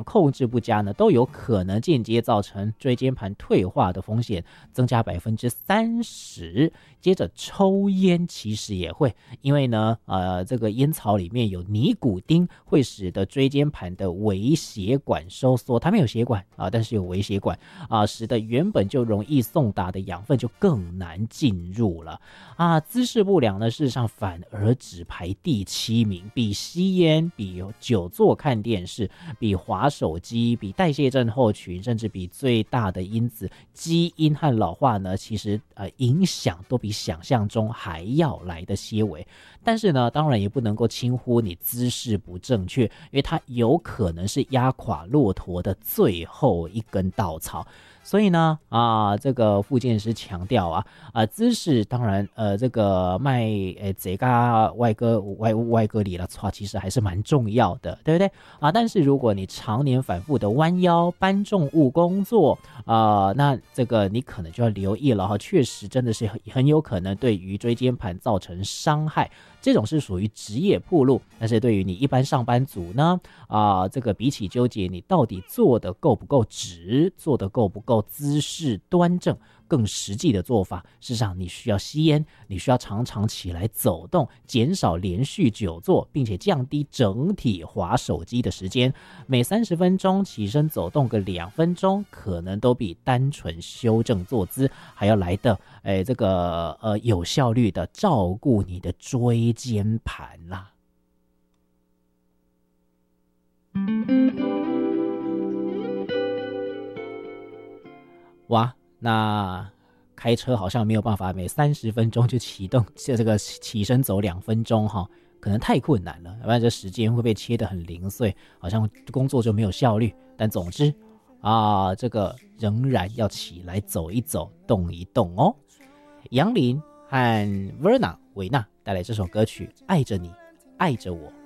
控制不佳呢，都有可能间接造成椎间盘退化的风险增加30%。接着抽烟其实也会，因为呢这个烟草里面有尼古丁，会使得椎间盘的微血管收缩，它没有血管但是有微血管使得原本就容易送达的养分就更难进入了姿势不良呢，事实上反而只排第7名，比吸烟、比久坐看电视、比滑手机、比代谢症候群，甚至比最大的因子基因和老化呢，其实影响都比想象中还要来的些微。但是呢，当然也不能够轻忽你姿势不正确，因为它有可能是压垮骆驼的最后一根稻草。所以呢这个复健师强调姿势当然这个卖这个外割里了其实还是蛮重要的，对不对但是如果你常年反复的弯腰搬重物工作那这个你可能就要留意了确实真的是很有可能对于椎间盘造成伤害，这种是属于职业暴露。但是对于你一般上班族呢这个比起纠结你到底做得够不够直，做得够不够姿势端正，更实际的做法，事实上你需要吸烟，你需要常常起来走动，减少连续久坐，并且降低整体滑手机的时间，每30分钟起身走动个2分钟，可能都比单纯修正坐姿还要来的这个有效率的照顾你的椎间盘啦。哇，那开车好像没有办法每30分钟就启动这个起身走2分钟可能太困难了，要不然这时间会被切得很零碎，好像工作就没有效率。但总之这个仍然要起来走一走，动一动哦。杨林和维娜带来这首歌曲《爱着你，爱着我》。